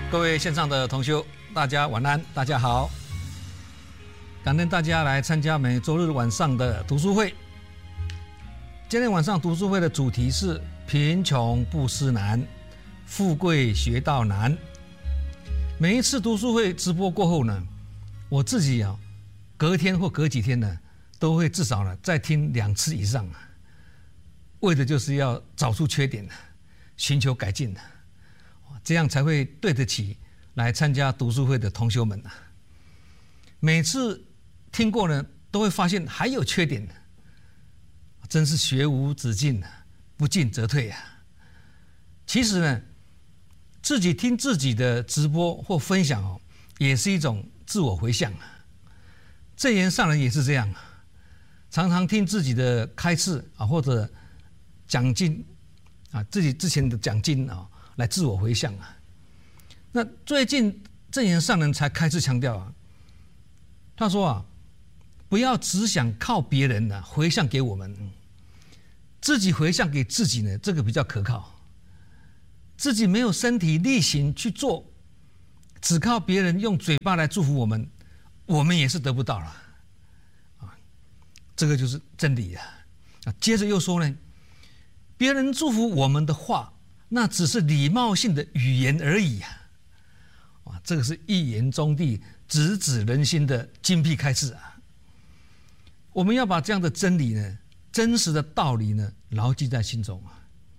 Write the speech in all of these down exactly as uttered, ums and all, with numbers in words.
各位线上的同修，大家晚安，大家好。感恩大家来参加每周日晚上的读书会。今天晚上读书会的主题是贫穷布施难，富贵学道难。每一次读书会直播过后呢，我自己啊，隔天或隔几天呢，都会至少呢再听两次以上，为的就是要找出缺点，寻求改进，这样才会对得起来参加读书会的同修们。每次听过呢，都会发现还有缺点，真是学无止境，不进则退啊。其实呢，自己听自己的直播或分享哦，也是一种自我回向。证严上人也是这样，常常听自己的开示啊，或者讲经啊，自己之前的讲经啊，来自我回向啊。那最近证严上人才开始强调啊，他说啊，不要只想靠别人呢、啊、回向给我们，自己回向给自己呢，这个比较可靠。自己没有身体力行去做，只靠别人用嘴巴来祝福我们，我们也是得不到了啊。这个就是真理啊。啊，接着又说呢，别人祝福我们的话，那只是礼貌性的语言而已啊。啊，这个是一言中的直指人心的精辟开示啊。我们要把这样的真理呢，真实的道理呢，牢记在心中啊。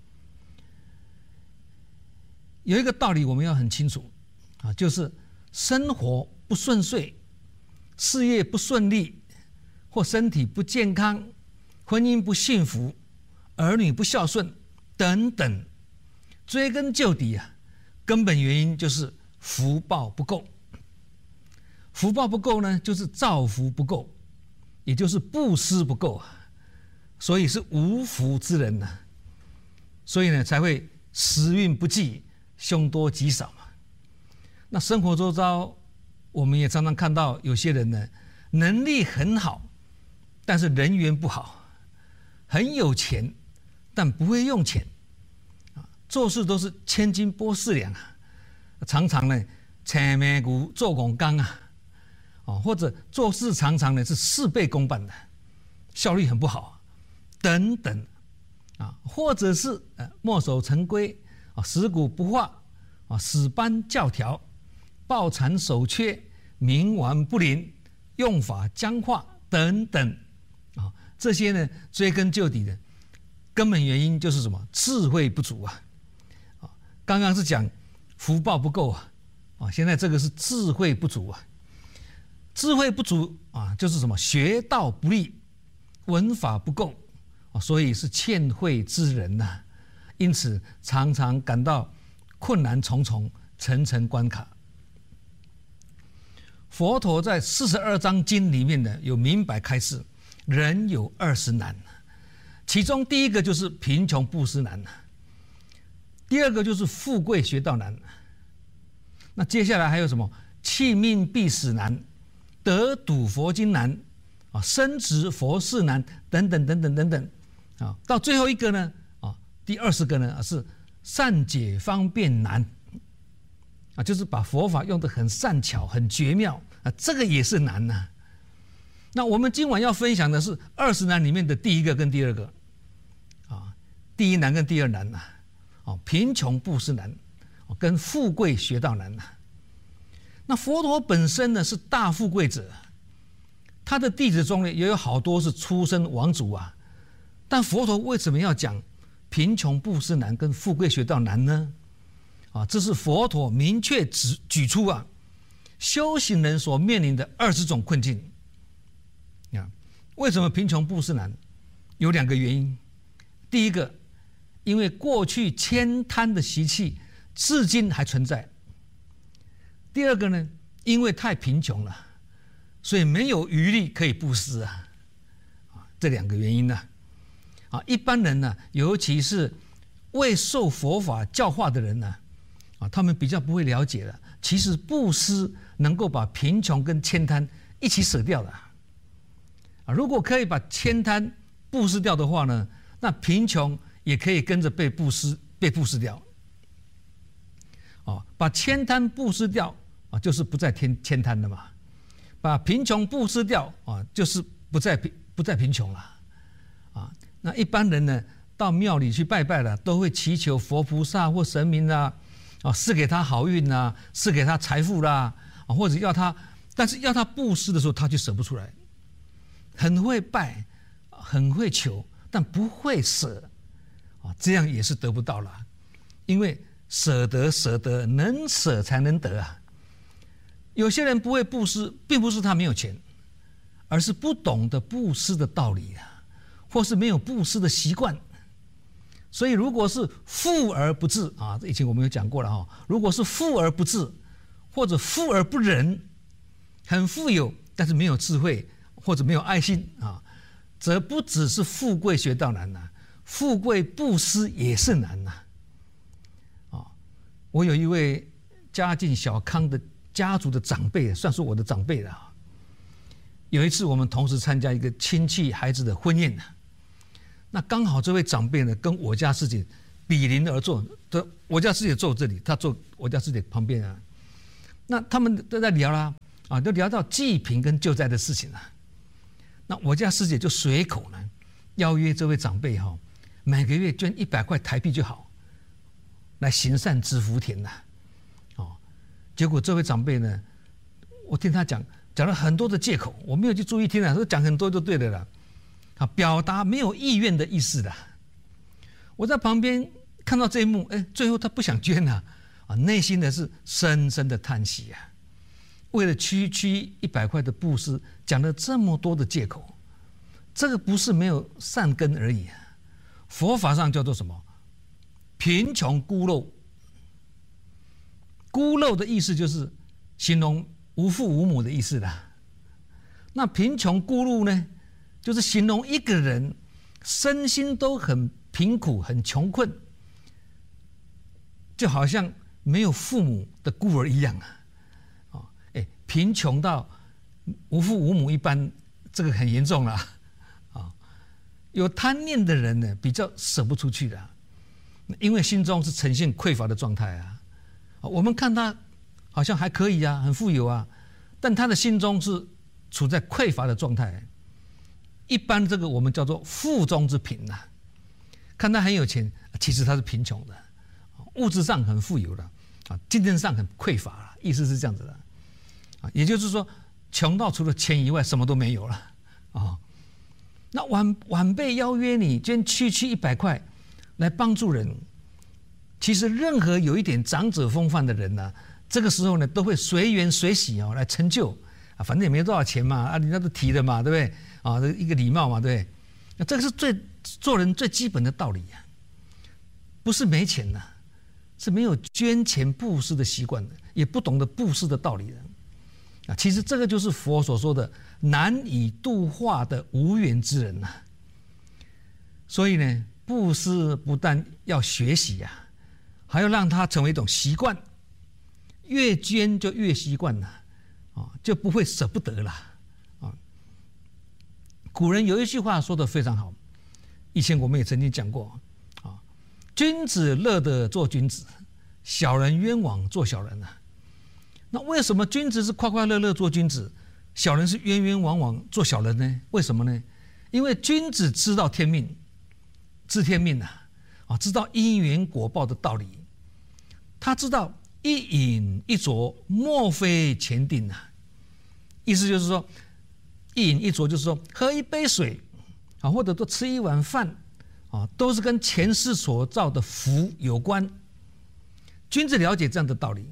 有一个道理我们要很清楚啊，就是生活不顺遂、事业不顺利，或身体不健康、婚姻不幸福、儿女不孝顺等等，追根究底啊，根本原因就是福报不够。福报不够呢，就是造福不够，也就是布施不够啊，所以是无福之人呢、啊，所以呢才会时运不济，凶多吉少嘛。那生活周遭，我们也常常看到有些人呢，能力很好，但是人缘不好，很有钱，但不会用钱，做事都是千金拨四两啊，常常呢青面骨做工刚啊，或者做事常常呢是事倍功半的，效率很不好等等啊，或者是呃墨守成规啊，食古不化啊，死搬教条，抱残守缺，冥顽不灵，用法僵化等等啊，这些呢追根究底的根本原因就是什么？智慧不足啊！啊，刚刚是讲福报不够啊，啊，现在这个是智慧不足啊。智慧不足啊，就是什么？学道不力，文法不够啊，所以是欠慧之人呐、啊。因此常常感到困难重重，层层关卡。佛陀在四十二章经里面呢，有明白开示，人有二十难，其中第一个就是贫穷布施难，第二个就是富贵学道难，那接下来还有什么？弃命必死难，得睹佛经难啊，深植佛事难等等等等等等啊，到最后一个呢啊，第二十个呢是善解方便难啊，就是把佛法用得很善巧、很绝妙啊，这个也是难呐、啊。那我们今晚要分享的是二十难里面的第一个跟第二个啊，第一难跟第二难呐、啊，哦，贫穷布施难，哦，跟富贵学道难呐、啊。那佛陀本身呢是大富贵者，他的弟子中呢也有好多是出身王族啊，但佛陀为什么要讲贫穷布施难跟富贵学道难呢？啊，这是佛陀明确指举出啊，修行人所面临的二十种困境。啊，为什么贫穷布施难？有两个原因。第一个，因为过去悭贪的习气至今还存在。第二个呢，因为太贫穷了，所以没有余力可以布施啊。啊，这两个原因呢、啊，啊，一般人呢，尤其是未受佛法教化的人呢，啊，他们比较不会了解了。其实布施能够把贫穷跟悭贪一起舍掉的。啊，如果可以把悭贪布施掉的话呢，那贫穷也可以跟着被布施被布施掉。 啊，把悭贪布施掉啊，就是不再添悭贪了嘛；把贫穷布施掉啊，就是不再贫不再贫穷了啊。那一般人呢，到庙里去拜拜了，都会祈求佛菩萨或神明啦，啊，赐给他好运啦，赐给他财富啦，啊，或者要他，但是要他布施的时候，他就舍不出来，很会拜，很会求，但不会舍，啊，这样也是得不到了，因为舍得舍得，能舍才能得啊。有些人不会布施，并不是他没有钱，而是不懂得布施的道理啊，或是没有布施的习惯。所以，如果是富而不治啊，以前我们有讲过了哈。如果是富而不治，或者富而不仁，很富有但是没有智慧或者没有爱心啊，则不只是富贵学道难呐、啊，富贵布施也是难呐、啊。啊，我有一位家境小康的家族的长辈，算是我的长辈了、啊。有一次，我们同时参加一个亲戚孩子的婚宴呢、啊。那刚好这位长辈呢，跟我家师姐比邻而坐，我家师姐坐这里，他坐我家师姐旁边啊。那他们都在聊啦，啊，都聊到济贫跟救灾的事情啊。那我家师姐就随口呢，邀约这位长辈哈、哦，每个月捐一百块台币就好，来行善积福田呐。哦，结果这位长辈呢，我听他讲，讲了很多的借口，我没有去注意听啊，说讲很多就对了啦。啊，表达没有意愿的意思的。我在旁边看到这一幕，哎，最后他不想捐了，啊，内心的是深深的叹息啊。为了区区一百块的布施，讲了这么多的借口，这个不是没有善根而已啊。佛法上叫做什么？贫穷孤陋。孤陋的意思就是形容无父无母的意思啦。那贫穷孤陋呢？就是形容一个人身心都很贫苦、很穷困，就好像没有父母的孤儿一样啊！哦，哎，贫穷到无父无母一般，这个很严重了啊！有贪念的人呢，比较舍不出去的，因为心中是呈现匮乏的状态啊。我们看他好像还可以啊，很富有啊，但他的心中是处在匮乏的状态。一般这个我们叫做腹中之贫呐、啊，看他很有钱，其实他是贫穷的，物质上很富有的，啊，精神上很匮乏了，意思是这样子的，啊，也就是说，穷到除了钱以外什么都没有了，啊，那晚晚辈邀约你捐区区一百块来帮助人，其实任何有一点长者风范的人呢、啊，这个时候呢都会随缘随喜哦来成就。反正也没多少钱嘛，啊，人家都提的嘛，对不对？啊，一个礼貌嘛，对不对？那这个是最做人最基本的道理呀、啊，不是没钱呐、啊，是没有捐钱布施的习惯的，也不懂得布施的道理的。啊，其实这个就是佛所说的难以度化的无缘之人呐、啊。所以呢，布施不但要学习呀、啊，还要让它成为一种习惯，越捐就越习惯了。就不会舍不得了啊！古人有一句话说得非常好，以前我们也曾经讲过啊：君子乐得做君子，小人冤枉做小人啊。那为什么君子是快快乐乐做君子，小人是冤冤枉枉做小人呢？为什么呢？因为君子知道天命，知天命啊，啊，知道因缘果报的道理，他知道一饮一啄，莫非前定啊。意思就是说，一饮一啄就是说，喝一杯水啊，或者都吃一碗饭啊，都是跟前世所造的福有关。君子了解这样的道理，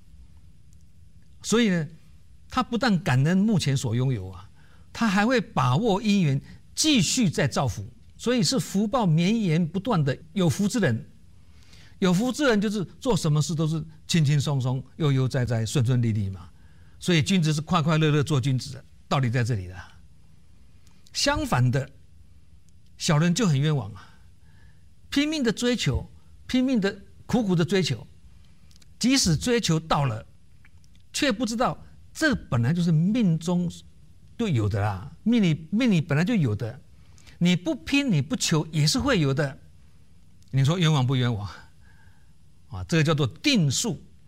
所以呢，他不但感恩目前所拥有啊，他还会把握因缘，继续再造福。所以是福报绵延不断的有福之人。有福之人就是做什么事都是轻轻松松、悠悠哉哉、顺顺利利嘛。所以君子是快快乐乐做君子的，道理在这里的。相反的，小人就很冤枉啊，拼命的追求，拼命的苦苦的追求，即使追求到了，却不知道这本来就是命中就有的啦，命里命里本来就有的，你不拼你不求也是会有的。你说冤枉不冤枉？啊，这个叫做定数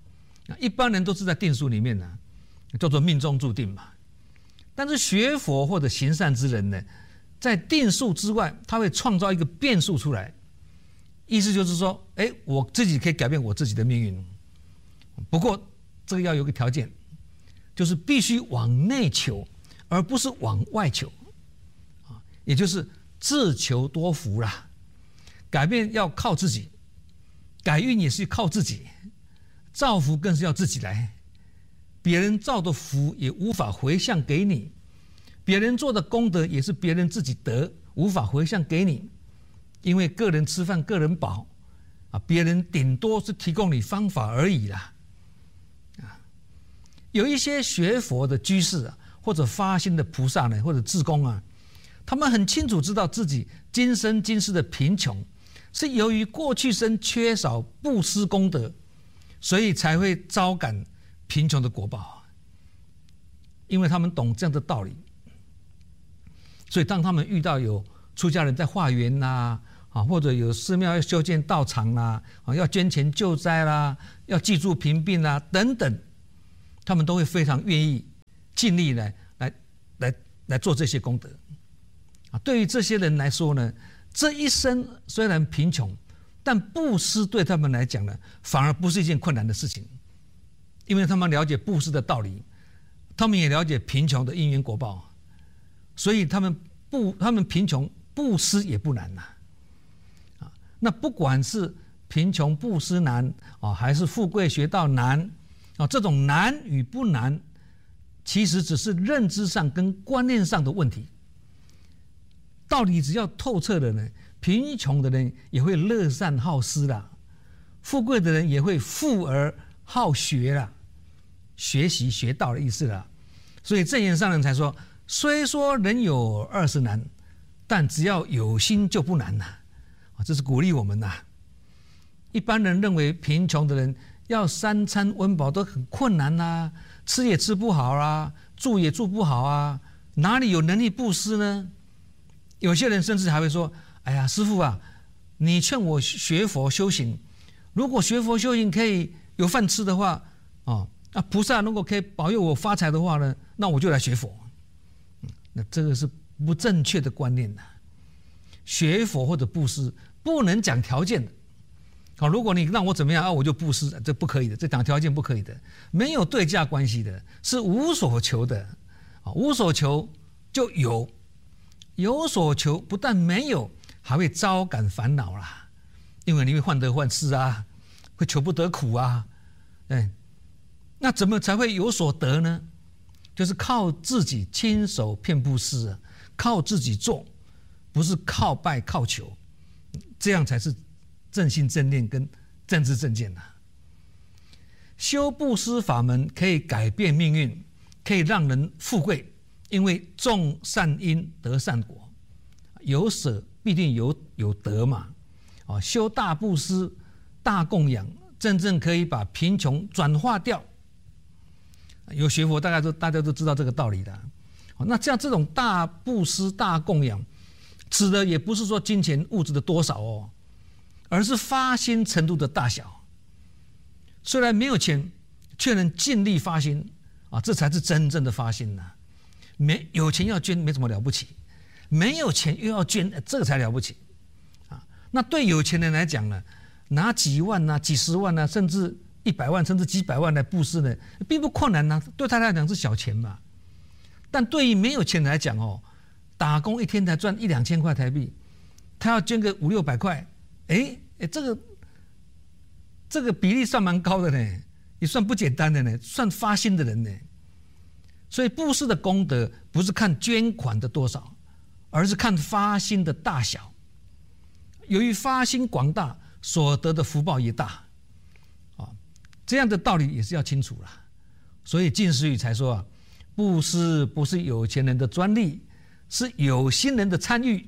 一般人都是在定数里面呢，叫做命中注定嘛。但是学佛或者行善之人呢，在定数之外，他会创造一个变数出来，意思就是说，哎，我自己可以改变我自己的命运。不过这个要有个条件，就是必须往内求，而不是往外求，啊，也就是自求多福啦。改变要靠自己，改运也是靠自己，造福更是要自己来。别人造的福也无法回向给你，别人做的功德也是别人自己得，无法回向给你。因为个人吃饭个人饱，啊，别人顶多是提供你方法而已啦。啊，有一些学佛的居士啊，或者发心的菩萨呢，或者志工啊，他们很清楚知道自己今生今世的贫穷，是由于过去生缺少布施功德，所以才会遭感贫穷的果报。因为他们懂这样的道理，所以当他们遇到有出家人在化缘啦，啊，或者有寺庙要修建道场啦，啊，要捐钱救灾啦，要济助贫病啦等等，他们都会非常愿意尽力来来来来做这些功德。啊，对于这些人来说呢，这一生虽然贫穷，但布施对他们来讲呢，反而不是一件困难的事情，因为他们了解布施的道理，他们也了解贫穷的因缘果报，所以他们不，他们贫穷布施也不难呐。啊，那不管是贫穷布施难啊，还是富贵学道难啊，这种难与不难，其实只是认知上跟观念上的问题。道理只要透彻的人，贫穷的人也会乐善好施啦，富贵的人也会富而好学啦，学习学道的意思啦。所以正言上人才说，虽说人有二十难，但只要有心就不难呐。啊，这是鼓励我们呐。一般人认为贫穷的人要三餐温饱都很困难啦，吃也吃不好啦，住也住不好啊，哪里有能力布施呢？有些人甚至还会说，哎呀，师父啊，你劝我学佛修行，如果学佛修行可以有饭吃的话，哦，那菩萨如果可以保佑我发财的话呢，那我就来学佛。嗯，那这个是不正确的观念呐。学佛或者布施不能讲条件的。好，如果你让我怎么样啊，我就布施，这不可以的，这讲条件不可以的，没有对价关系的，是无所求的。啊，无所求就有。有所求，不但没有，还会招感烦恼啦，因为你会患得患失啊，会求不得苦啊，哎，那怎么才会有所得呢？就是靠自己亲手遍布施啊，靠自己做，不是靠拜靠求，这样才是正信正念跟正知正见呐。修布施法门可以改变命运，可以让人富贵。因为种善因得善果，有舍必定有有得嘛。啊，修大布施、大供养，真正可以把贫穷转化掉。有学佛，大家都大家都知道这个道理的。那这样这种大布施、大供养，指的也不是说金钱物质的多少哦，而是发心程度的大小。虽然没有钱，却能尽力发心啊，这才是真正的发心呐。没有钱要捐没什么了不起，没有钱又要捐，这个才了不起啊！那对有钱人来讲呢，拿几万啊、几十万啊，甚至一百万，甚至几百万来布施呢，并不困难呐、啊。对他来讲是小钱嘛。但对于没有钱来讲哦，打工一天才赚一两千块台币，他要捐个五六百块，哎哎，这个这个比例算蛮高的呢，也算不简单的呢，算发心的人呢。所以布施的功德不是看捐款的多少，而是看发心的大小。由于发心广大，所得的福报也大，啊，这样的道理也是要清楚啦。所以净思语才说啊，布施不是有钱人的专利，是有心人的参与，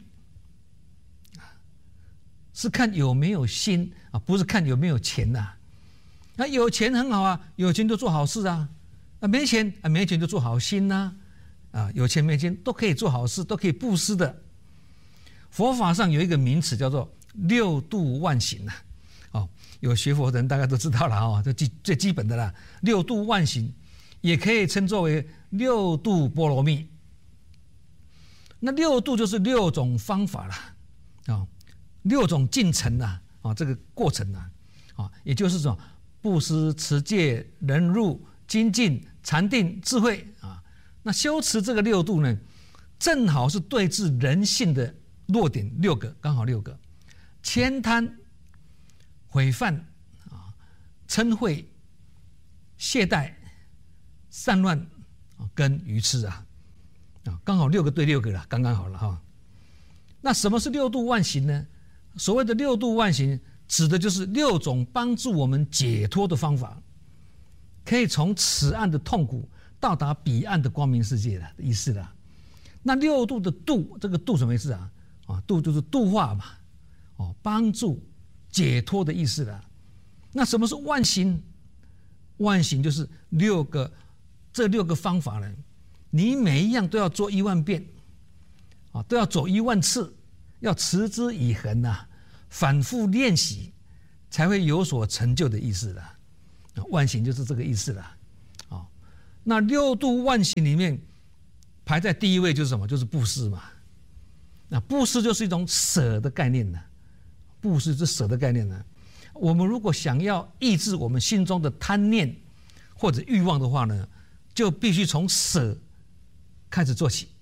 是看有没有心啊，不是看有没有钱呐、啊。那有钱很好啊，有钱就做好事啊。啊，没钱啊，没钱就做好心呐、啊，啊，有钱没钱都可以做好事，都可以布施的。佛法上有一个名词叫做六度万行呐， 哦，有学佛的人大概都知道了哦，这基最基本的啦。六度万行也可以称作为六度波罗蜜。那六度就是六种方法啦，啊、哦，六种进程呐，啊、哦，这个过程呐，啊、哦，也就是说布施、持戒、忍辱、精进、禅定、智慧啊。那修持这个六度呢，正好是对治人性的弱点六个，刚好六个：悭贪、毁犯啊、嗔恚、懈怠、散乱啊，跟愚痴啊。啊，刚好六个对六个了，刚刚好了哈。那什么是六度万行呢？所谓的六度万行，指的就是六种帮助我们解脱的方法，可以从此岸的痛苦到达彼岸的光明世界的意思啦。那六度的度，这个度什么意思啊？啊，度就是度化嘛，哦，帮助解脱的意思啦。那什么是万行？万行就是六个，这六个方法呢，你每一样都要做一万遍，啊，都要走一万次，要持之以恒呐、啊，反复练习，才会有所成就的意思啦。万行就是这个意思啦。啊，那六度万行里面排在第一位就是什么？就是布施嘛。那布施就是一种舍的概念呢。布施是舍的概念呢。我们如果想要抑制我们心中的贪念或者欲望的话呢，就必须从舍开始做起，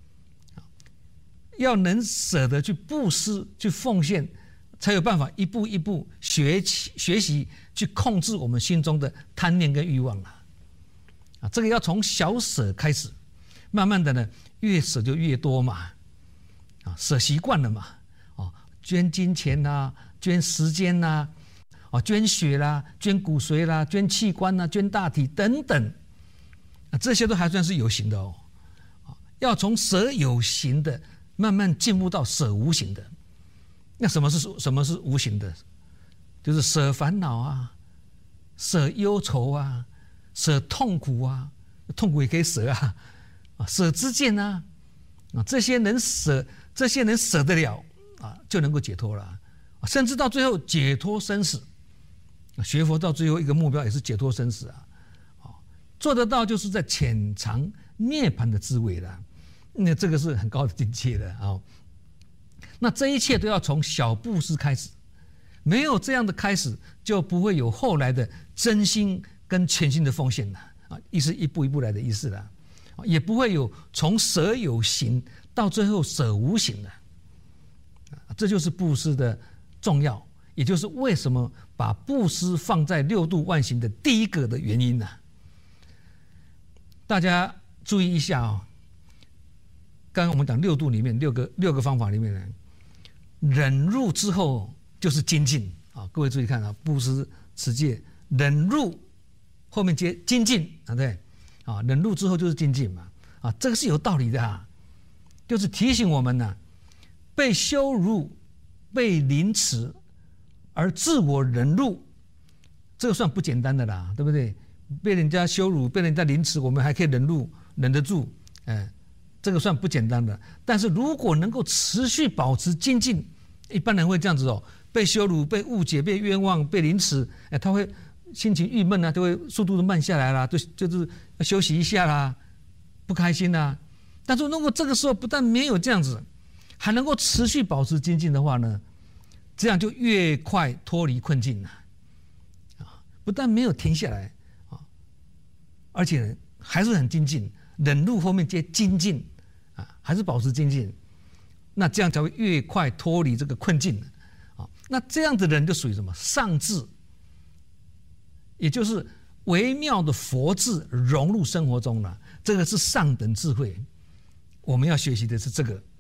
要能舍得去布施、去奉献，才有办法一步一步学习、学习去控制我们心中的贪念跟欲望啊！啊，这个要從小舍开始，慢慢的呢，越舍就越多嘛，啊，舍习惯了嘛，哦，捐金钱啦，捐时间啦，哦，捐血啦，捐骨髓啦，捐器官啦，捐大体等等，啊，这些都还算是有形的哦。要从舍有形的慢慢进步到舍无形的。那什么是什么是无形的？就是舍烦恼啊，舍忧愁啊，舍痛苦啊，痛苦也可以舍啊，啊，舍知见啊，啊，这些能舍，这些能舍得了啊，就能够解脱了，甚至到最后解脱生死。学佛到最后一个目标也是解脱生死啊，做得到就是在潜藏涅槃的滋味了。那这个是很高的境界的啊、哦。那这一切都要从小布施开始，没有这样的开始，就不会有后来的真心跟全心的奉献了啊，意思一步一步来的意思了，也不会有从舍有形到最后舍无形的，这就是布施的重要，也就是为什么把布施放在六度万行的第一个的原因呢、啊？大家注意一下哦。刚刚我们讲六度里面六个六个方法里面呢，忍辱之后就是精进啊！各位注意看啊，布施、持戒、忍辱，后面接精进啊，对啊，忍辱之后就是精进嘛啊，这个是有道理的啊，就是提醒我们呢、啊，被羞辱、被凌迟而自我忍辱，这个算不简单的啦，对不对？被人家羞辱、被人家凌迟，我们还可以忍辱、忍得住，哎。这个算不简单的，但是如果能够持续保持精进，一般人会这样子哦，被羞辱、被误解、被冤枉、被凌迟，哎，他会心情郁闷啊，就会速度都慢下来啦，就就是要休息一下啦，不开心啦。但是如果这个时候不但没有这样子，还能够持续保持精进的话呢，这样就越快脱离困境了，啊，不但没有停下来啊，而且还是很精进。忍辱后面接精进啊，还是保持精进，那这样才会越快脱离这个困境啊。那这样的人就属于什么上智，也就是微妙的佛智融入生活中了。这个是上等智慧，我们要学习的是这个。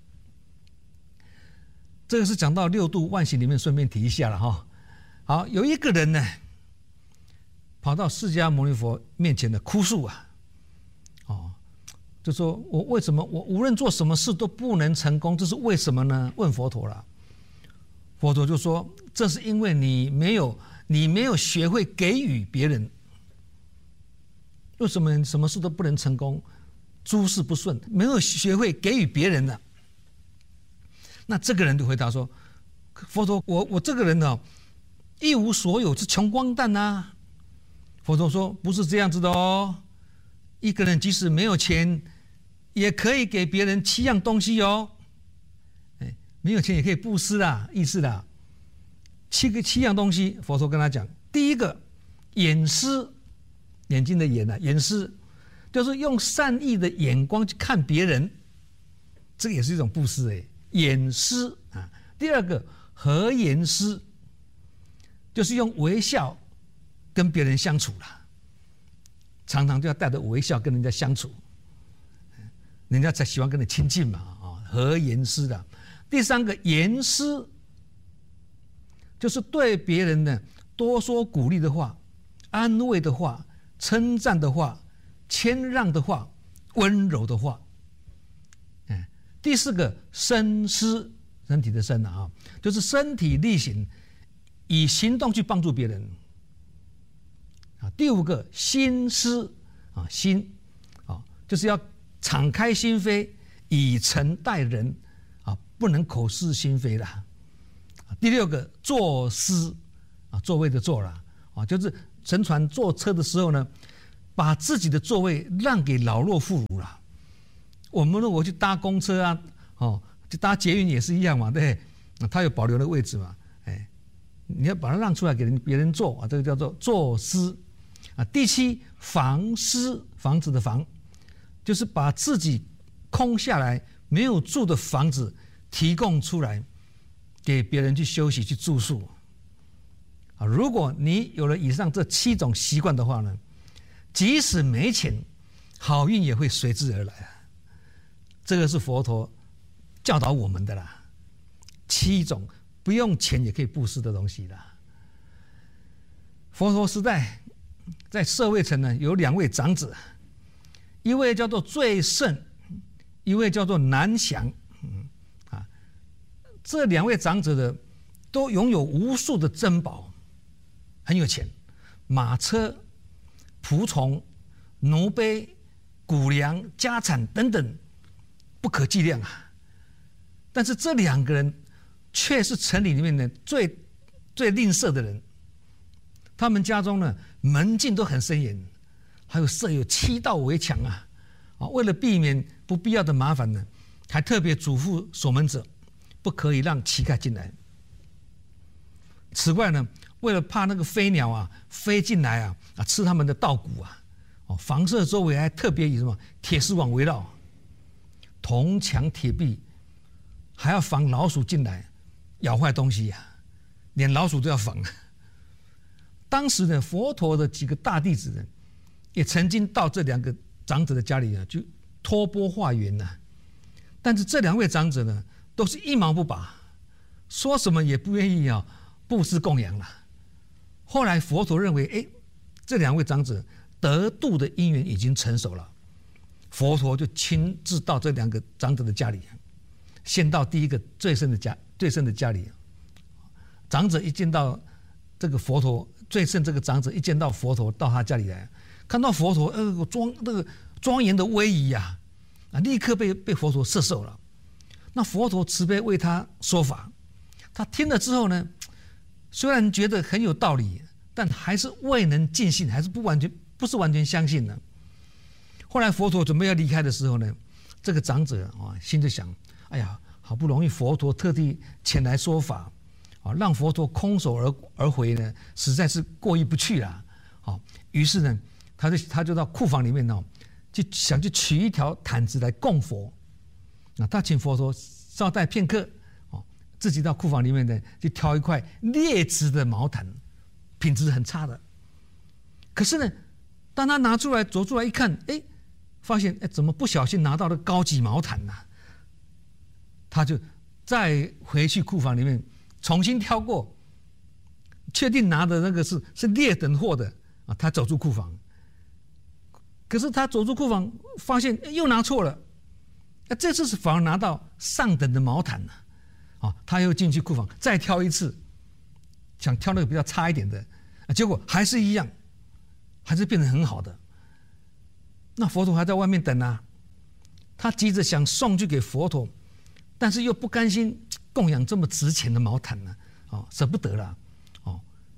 这个是讲到六度万行里面，顺便提一下了哈。好，有一个人呢，跑到释迦牟尼佛面前的哭诉啊。就说我为什么我无论做什么事都不能成功，这是为什么呢？问佛陀了。佛陀就说，这是因为你没有你没有学会给予别人。为什么什么事都不能成功，诸事不顺，没有学会给予别人的？那这个人就回答说，佛陀，我我这个人呢、哦， 一无所有是穷光蛋啊。佛陀说不是这样子的哦，一个人即使没有钱，也可以给别人七样东西哦。哎，没有钱也可以布施啦，意思啦。七个七样东西，佛陀跟他讲，第一个眼施，眼睛的眼啊，眼施就是用善意的眼光去看别人，这个也是一种布施哎，眼施啊。第二个和颜施，就是用微笑跟别人相处啦，常常就要带着微笑跟人家相处，人家才喜欢跟你亲近嘛啊，和颜施的。第三个言施，就是对别人呢多说鼓励的话、安慰的话、称赞的话、谦让的话、温柔的话。第四个身施，身体的身啊，就是身体力行，以行动去帮助别人。啊，第五个心施啊，心啊，就是要敞开心扉，以诚待人啊，不能口是心非啦。第六个坐施啊，座位的座啦啊，就是乘船坐车的时候呢，把自己的座位让给老弱妇孺啦。我们如果去搭公车啊，哦，去搭捷运也是一样嘛，对不对？他有保留的位置嘛，哎，你要把它让出来给人别人坐啊，这个叫做坐施啊。第七，房施，房子的房，就是把自己空下来没有住的房子提供出来，给别人去休息去住宿啊。如果你有了以上这七种习惯的话呢，即使没钱，好运也会随之而来啊。这个是佛陀教导我们的啦，七种不用钱也可以布施的东西啦。佛陀时代，在舍卫城呢，有两位长者，一位叫做最胜，一位叫做南降。嗯啊，这两位长者的都拥有无数的珍宝，很有钱，马车、仆从、奴婢、谷粮、家产等等。不可计量啊！但是这两个人却是城里里面的最最吝啬的人。他们家中呢，门禁都很森严，还有设有七道围墙啊！啊，为了避免不必要的麻烦呢，还特别嘱咐守门者，不可以让乞丐进来。此外呢，为了怕那个飞鸟啊飞进来啊啊吃他们的稻谷啊，哦，房舍周围还特别以什么铁丝网围绕。铜墙铁壁，还要防老鼠进来咬坏东西呀、啊，连老鼠都要防。当时呢，佛陀的几个大弟子呢，也曾经到这两个长者的家里啊，就托钵化缘呐。但是这两位长者呢，都是一毛不拔，说什么也不愿意啊布施供养了。后来佛陀认为，哎，这两位长者得度的因缘已经成熟了。佛陀就亲自到这两个长者的家里，先到第一个最胜的家，最胜的家里。长者一见到这个佛陀，最胜这个长者一见到佛陀到他家里来，看到佛陀呃庄那个庄严的威仪呀，啊，立刻被被佛陀摄受了。那佛陀慈悲为他说法，他听了之后呢，虽然觉得很有道理，但还是未能尽信，还是不完全不是完全相信呢。后来佛陀准备要离开的时候呢，这个长者啊心就想：哎呀，好不容易佛陀特地前来说法，啊，让佛陀空手而而回呢，实在是过意不去啦。好，于是呢，他就他就到库房里面呢，就想去取一条毯子来供佛。啊，他请佛陀稍待片刻，哦，自己到库房里面呢，就挑一块劣质的毛毯，品质很差的。可是呢，当他拿出来走出来一看，哎。发现哎，怎么不小心拿到了高级毛毯呢、啊？他就再回去库房里面重新挑过，确定拿的那个是是劣等货的啊。他走出库房，可是他走出库房发现又拿错了，那这次是反而拿到上等的毛毯了、啊。啊，他又进去库房再挑一次，想挑那个比较差一点的，啊、结果还是一样，还是变得很好的。那佛陀还在外面等啊，他急着想送去给佛陀，但是又不甘心供养这么值钱的毛毯呢、啊，哦，舍不得了，哦，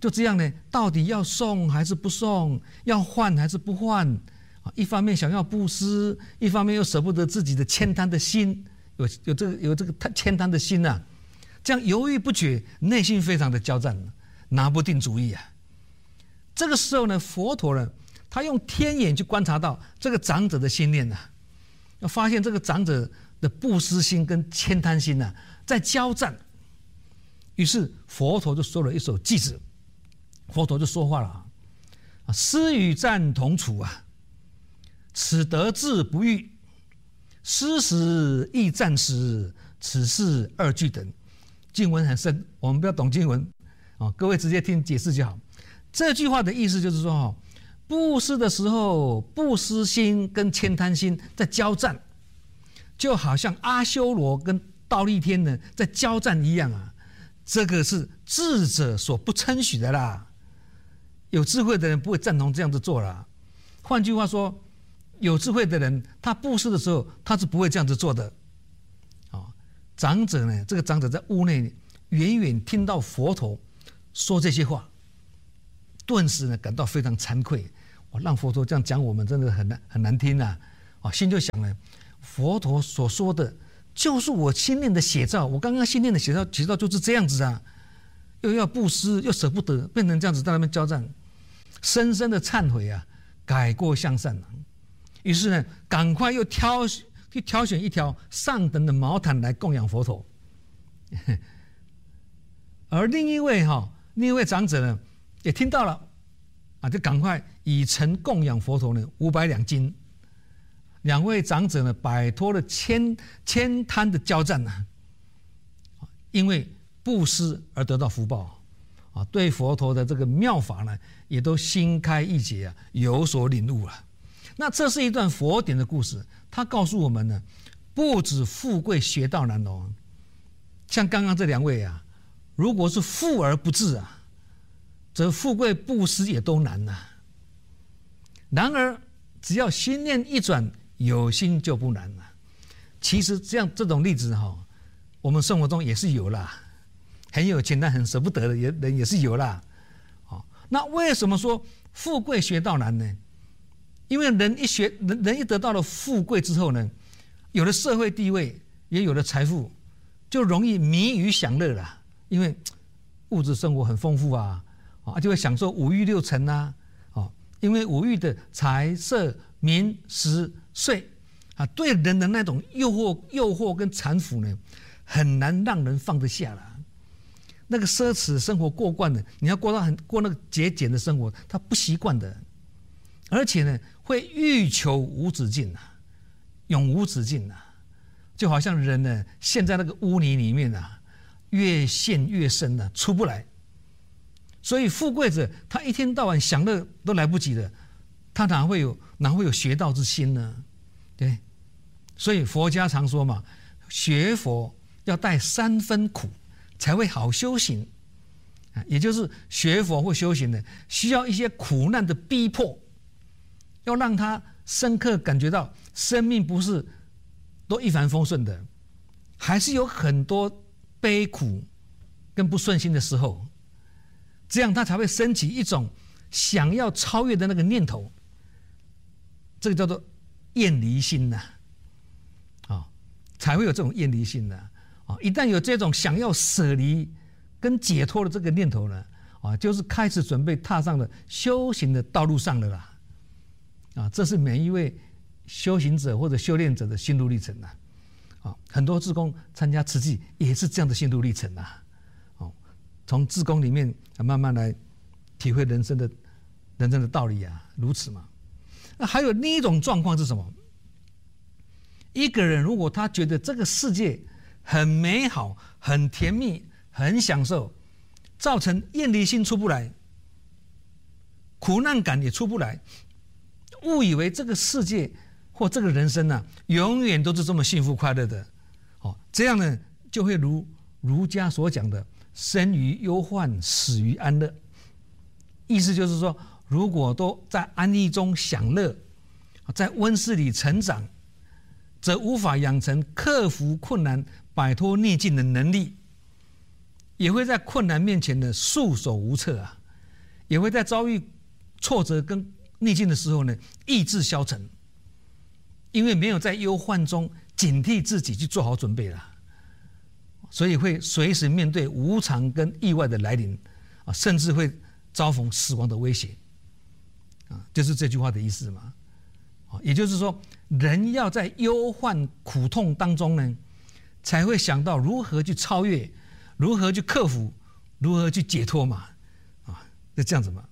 就这样呢，到底要送还是不送？要换还是不换？啊，一方面想要布施，一方面又舍不得自己的悭贪的心，有有这个有这个悭贪的心啊，这样犹豫不决，内心非常的交战，拿不定主意啊。这个时候呢，佛陀呢，他用天眼去观察到这个长者的心念呐、啊，要发现这个长者的布施心跟悭贪心呐、啊、在交战。于是佛陀就说了一首偈子，佛陀就说话了啊：施与战同处啊，此得志不遇；施时亦战时，此事二俱等。经文很深，我们不要懂经文啊，各位直接听解释就好。这句话的意思就是说，哈，布施的时候，布施心跟悭贪心在交战，就好像阿修罗跟忉利天呢在交战一样啊。这个是智者所不称许的啦，有智慧的人不会赞同这样子做啦。换句话说，有智慧的人，他布施的时候，他是不会这样子做的。啊，长者呢，这个长者在屋内远远听到佛陀说这些话，顿时呢感到非常惭愧。哇，让佛陀这样讲我们真的很难很难听呐！啊，心就想了，佛陀所说的就是我心念的写照，我刚刚心念的写照写照就是这样子啊，又要布施又舍不得，变成这样子在那边交战，深深的忏悔啊，改过向善啊。于是呢，赶快又挑去挑选一条上等的毛毯来供养佛陀。而另一位哈、哦，另一位长者呢，也听到了啊，就赶快以诚供养佛陀呢五百两金。两位长者呢，摆脱了悭悭贪的交战呢、啊，因为布施而得到福报啊，对佛陀的这个妙法呢，也都心开意解啊，有所领悟了。那这是一段佛典的故事，它告诉我们呢，不止富贵学道难哦，像刚刚这两位啊，如果是富而不治啊，则富贵布施也都难呐、啊。然而，只要心念一转，有心就不难了。其实这样这种例子哈，我们生活中也是有啦，很有钱但很舍不得的人也是有啦。好，那为什么说富贵学道难呢？因为人一学人人一得到了富贵之后呢，有了社会地位，也有了财富，就容易迷于享乐了。因为物质生活很丰富啊，啊就会享受五欲六尘啊，啊，因为五欲的财色名食睡啊，对人的那种诱惑、诱惑跟缠缚呢，很难让人放得下了。那个奢侈生活过惯的，你要过到很过那个节俭的生活，他不习惯的，而且呢，会欲求无止境啊，永无止境啊，就好像人呢陷在那个污泥里面啊，越陷越深啊，出不来。所以富贵者，他一天到晚享乐都来不及的，他哪会有哪会有学道之心呢？对，所以佛家常说嘛，学佛要带三分苦，才会好修行。也就是学佛或修行呢，需要一些苦难的逼迫，要让他深刻感觉到生命不是都一帆风顺的，还是有很多悲苦跟不顺心的时候，这样他才会升起一种想要超越的那个念头，这个叫做厌离心呐、啊，啊，才会有这种厌离心的啊。一旦有这种想要舍离跟解脱的这个念头呢，啊，就是开始准备踏上了修行的道路上了啦，啊，这是每一位修行者或者修炼者的心路历程呐、啊，啊，很多志工参加慈济也是这样的心路历程呐、啊，哦，从志工里面慢慢来体会人生的人生的道理啊，如此嘛。那还有另一种状况是什么？一个人如果他觉得这个世界很美好、很甜蜜、很享受，造成厌离心出不来，苦难感也出不来，误以为这个世界或这个人生啊，永远都是这么幸福快乐的，哦，这样呢，就会如儒家所讲的“生于忧患，死于安乐”。意思就是说，如果都在安逸中享乐，在温室里成长，则无法养成克服困难、摆脱逆境的能力，也会在困难面前呢束手无策啊， 也会在遭遇挫折跟逆境的时候呢，意志消沉，因为没有在忧患中警惕自己去做好准备了，所以会随时面对无常跟意外的来临啊，甚至会遭逢死亡的威胁啊，就是这句话的意思嘛。啊，也就是说，人要在忧患苦痛当中呢，才会想到如何去超越，如何去克服，如何去解脱嘛。啊，就这样子嘛。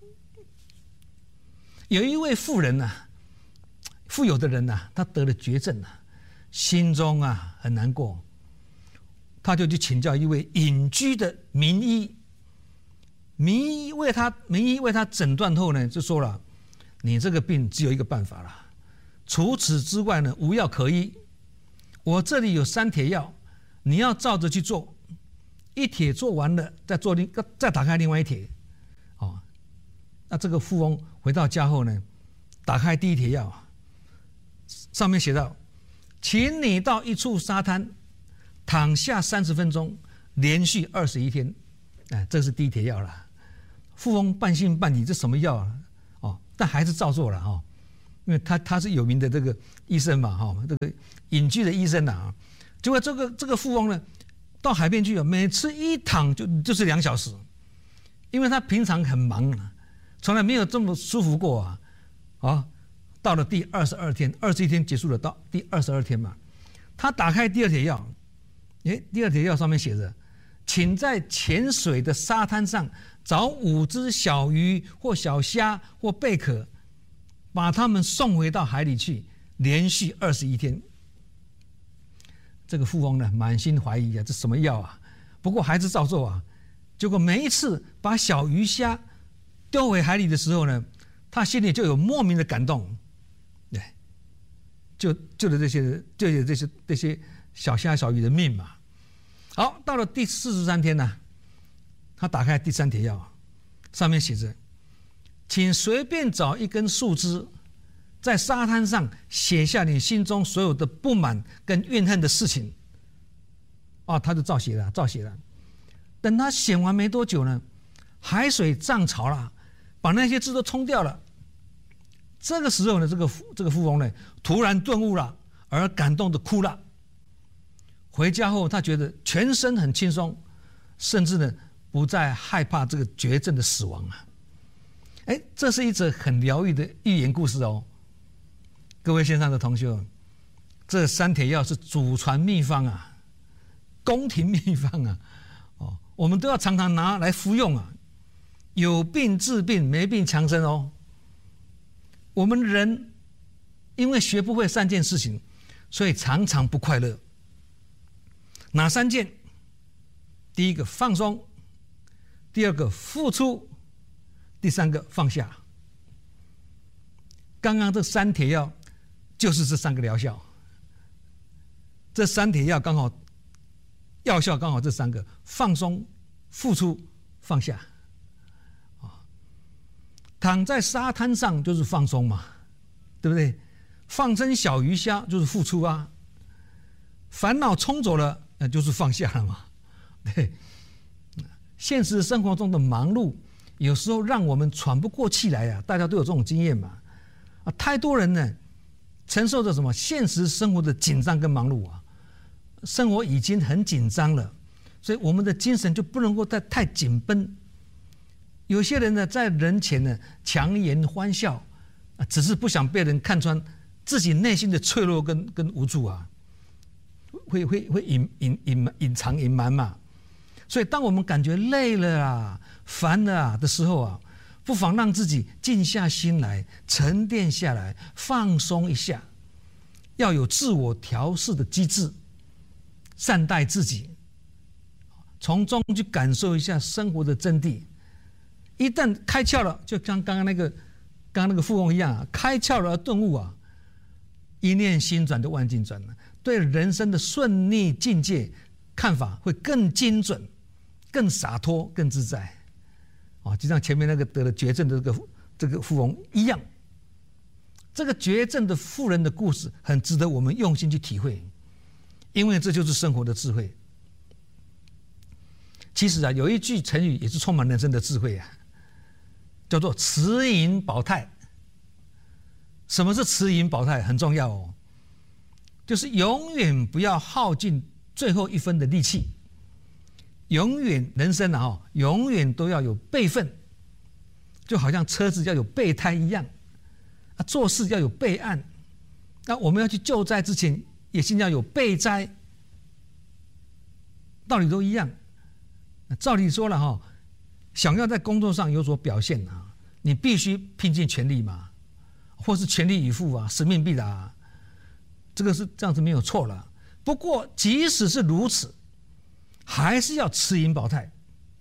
有一位富人呐、啊，富有的人呐、啊，他得了绝症啊，心中啊很难过，他就去请教一位隐居的名医。名医为他名医为他诊断后呢，就说了：“你这个病只有一个办法了，除此之外呢，无药可医。我这里有三帖药，你要照着去做，一帖做完了，再做另再打开另外一帖。”哦，那这个富翁回到家后呢，打开第一帖药，上面写道：“请你到一处沙滩躺下三十分钟，连续二十一天。”哎，这是第一帖药了。富翁半信半疑，这什么药啊？哦，但还是照做了哈、哦，因为他他是有名的这个医生嘛哈、哦，这个隐居的医生呐、啊。结果这个这个富翁呢，到海边去啊，每次一躺就就是两小时，因为他平常很忙啊，从来没有这么舒服过啊。啊，到了第二十二天，二十一天结束了，到第二十二天嘛，他打开第二帖药，诶，第二帖药上面写着：“请在浅水的沙滩上找五只小鱼或小虾或贝壳，把它们送回到海里去，连续二十一天。”这个富翁呢，满心怀疑啊，这什么药啊？不过还是照做啊。结果每一次把小鱼虾丢回海里的时候呢，他心里就有莫名的感动，对，就救了这些救了这些这些小虾小鱼的命嘛。好，到了第四十三天呢，他打开第三帖药，上面写着：“请随便找一根树枝，在沙滩上写下你心中所有的不满跟怨恨的事情。”哦，他就照写了，照写了。等他写完没多久呢，海水涨潮了，把那些字都冲掉了。这个时候呢，这个这个富翁呢，突然顿悟了，而感动的哭了。回家后，他觉得全身很轻松，甚至呢，不再害怕这个绝症的死亡啊！哎，这是一则很疗愈的寓言故事哦。各位线上的同学，这三帖药是祖传秘方啊，宫廷秘方啊，哦，我们都要常常拿来服用啊。有病治病，没病强身哦。我们人因为学不会三件事情，所以常常不快乐。哪三件？第一个放松，第二个付出，第三个放下。刚刚这三帖药就是这三个疗效，这三帖药刚好药效刚好这三个：放松、付出、放下。啊，躺在沙滩上就是放松嘛，对不对？放生小鱼虾就是付出啊，烦恼冲走了，那就是放下了嘛。对，现实生活中的忙碌，有时候让我们喘不过气来啊，大家都有这种经验嘛。啊，太多人呢，承受着什么现实生活的紧张跟忙碌啊，生活已经很紧张了，所以我们的精神就不能够再太紧绷。有些人呢，在人前呢强颜欢笑，啊，只是不想被人看穿自己内心的脆弱跟跟无助啊，会会会隐隐隐隐藏隐瞒嘛。所以，当我们感觉累了啊、烦了啊的时候啊，不妨让自己静下心来，沉淀下来，放松一下，要有自我调试的机制，善待自己，从中去感受一下生活的真谛。一旦开窍了，就像刚刚那个刚刚那个富翁一样啊，开窍了而顿悟啊，一念心转就万境转了，对人生的顺逆境界看法会更精准、更洒脱、更自在。哦，就像前面那个得了绝症的这个这个富翁一样，这个绝症的富人的故事很值得我们用心去体会，因为这就是生活的智慧。其实啊，有一句成语也是充满人生的智慧啊， 叫做持盈保泰。什么是持盈保泰？很重要哦，就是永远不要耗尽最后一分的力气，永远人生啊、哦，永远都要有备份，就好像车子要有备胎一样，啊，做事要有备案。那我们要去救灾之前，也先要有备灾，道理都一样。照理说了哈、哦，想要在工作上有所表现啊，你必须拼尽全力嘛。或是全力以赴啊，使命必达、啊，这个是这样子没有错了。不过，即使是如此，还是要持盈保泰，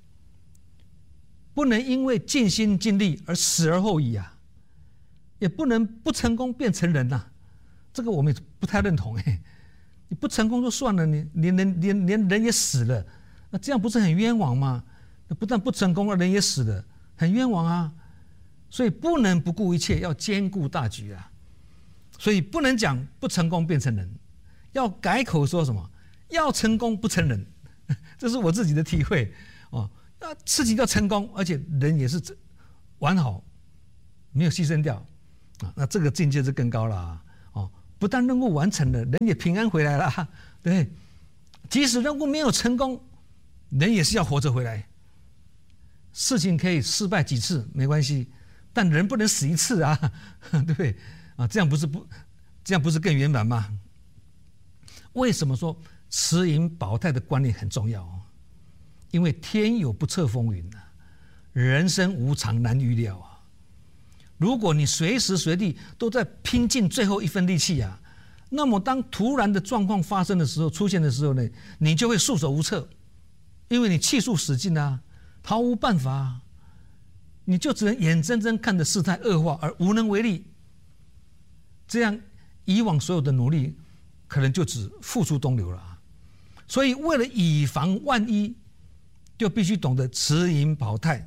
不能因为尽心尽力而死而后已啊，也不能不成功变成人呐、啊。这个我们也不太认同哎。你不成功就算了，你连人连连人也死了，那这样不是很冤枉吗？不但不成功，而人也死了，很冤枉啊。所以不能不顾一切，要兼顾大局啊！所以不能讲不成功变成人，要改口说什么？要成功不成人，这是我自己的体会哦。那事情要成功，而且人也是完好，没有牺牲掉啊，那这个境界是更高了啊！哦，不但任务完成了，人也平安回来了，对。即使任务没有成功，人也是要活着回来。事情可以失败几次没关系。但人不能死一次啊，对不对啊？这样不是不，这样不是更圆满吗？为什么说持盈保泰的观念很重要？因为天有不测风云啊，人生无常难预料啊。如果你随时随地都在拼尽最后一分力气啊，那么当突然的状况发生的时候，出现的时候呢，你就会束手无策，因为你气数使尽啊，毫无办法啊。你就只能眼睁睁看着事态恶化而无能为力，这样以往所有的努力可能就只付诸东流了。所以为了以防万一，就必须懂得持盈保泰。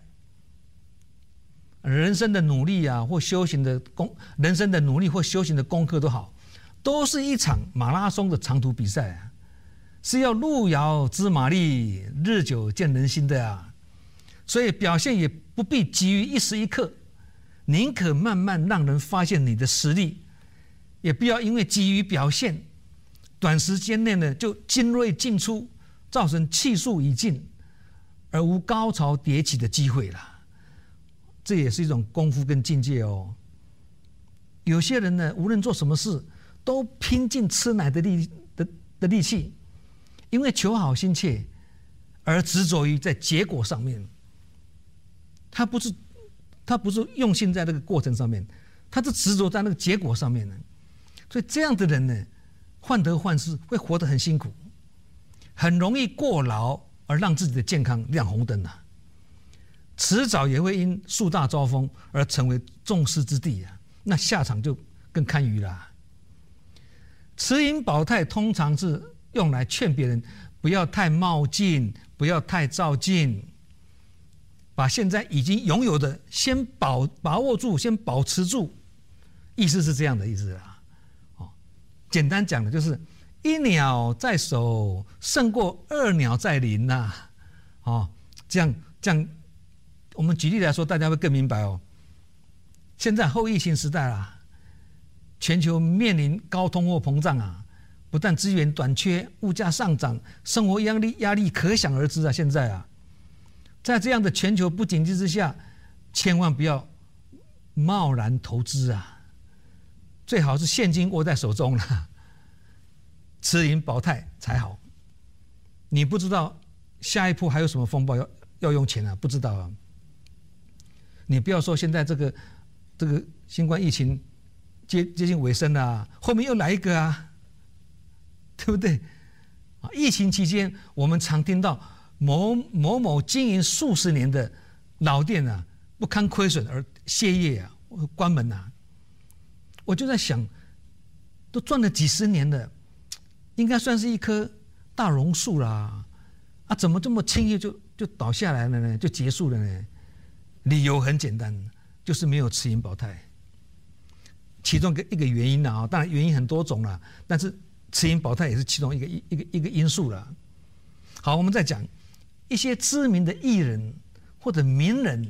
人生的努力啊，或修行的功，人生的努力或修行的功课都好，都是一场马拉松的长途比赛啊，是要路遥知马力，日久见人心的啊。所以表现也不必急于一时一刻，宁可慢慢让人发现你的实力，也不要因为急于表现，短时间内呢就精锐尽出，造成气数已尽，而无高潮迭起的机会了。这也是一种功夫跟境界哦。有些人呢，无论做什么事，都拼尽吃奶的力的的力气，因为求好心切，而执着于在结果上面。他不是，他不是用心在这个过程上面，他是执着在那个结果上面呢。所以这样的人呢，患得患失，会活得很辛苦，很容易过劳而让自己的健康亮红灯啊，迟早也会因树大招风而成为众矢之的啊，那下场就更堪虞了。持盈保泰通常是用来劝别人不要太冒进，不要太躁进。把现在已经拥有的先保把握住，先保持住，意思是这样的意思啦。哦，简单讲的就是一鸟在手胜过二鸟在林呐、啊。哦，这样这样，我们举例来说，大家会更明白哦。现在后疫情时代啦，全球面临高通货膨胀啊，不但资源短缺，物价上涨，生活压力压力可想而知啊。现在啊。在这样的全球不景气之下，千万不要贸然投资啊！最好是现金握在手中了，持盈保泰才好。你不知道下一步还有什么风暴要要用钱啊？不知道啊！你不要说现在这个这个新冠疫情接接近尾声了、啊，后面又来一个啊，对不对？啊，疫情期间我们常听到。某某某经营数十年的老店啊，不堪亏损而歇业啊，关门啊。我就在想，都赚了几十年了，应该算是一棵大榕树啦，啊，怎么这么轻易就就倒下来了呢？就结束了呢？理由很简单，就是没有持盈保泰。其中一个原因啊，当然原因很多种啦，但是持盈保泰也是其中一个一一个一个因素啦。好，我们再讲。一些知名的艺人或者名人，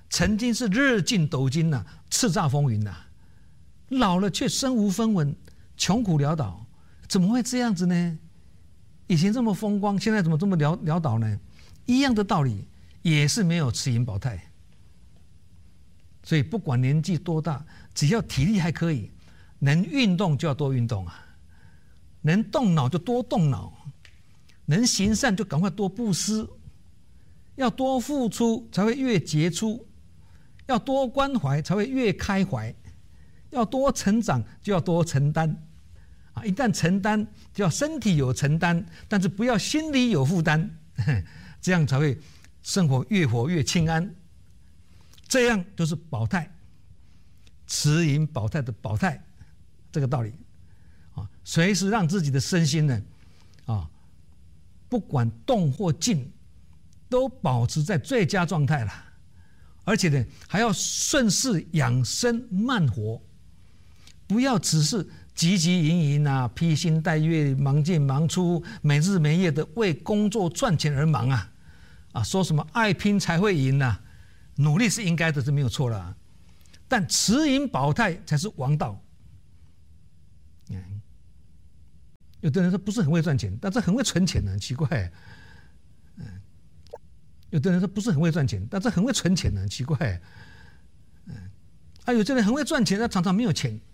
曾经是日进斗金呐、啊，叱咤风云呐、啊，老了却身无分文，穷苦潦倒，怎么会这样子呢？以前这么风光，现在怎么这么潦潦倒呢？一样的道理，也是没有持盈保泰。所以不管年纪多大，只要体力还可以，能运动就要多运动啊，能动脑就多动脑，能行善就赶快多布施，要多付出才会越杰出，要多关怀才会越开怀，要多成长就要多承担。啊，一旦承担，就要身体有承担，但是不要心里有负担，这样才会生活越活越清安。这样就是保泰，持盈保泰的保泰，这个道理啊，随时让自己的身心呢，啊，不管动或静，都保持在最佳状态了，而且呢，还要顺势养生慢活，不要只是汲汲营营啊，披星戴月，忙进忙出，没日没夜的为工作赚钱而忙啊！啊，说什么爱拼才会赢啊，努力是应该的，是没有错了、啊。但持盈保泰才是王道。嗯，有的人说不是很会赚钱，但是很会存钱呢，很奇怪。嗯，有的人说不是很会赚钱，但是很会存钱呢，很奇怪。嗯，啊，有些人很会赚钱，但常常没有钱。